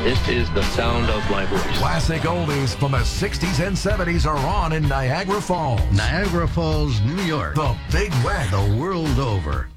It is the sound of my voice. Classic oldies from the 60s and 70s are on in Niagara Falls. Niagara Falls, New York. The Big Wet. The world over.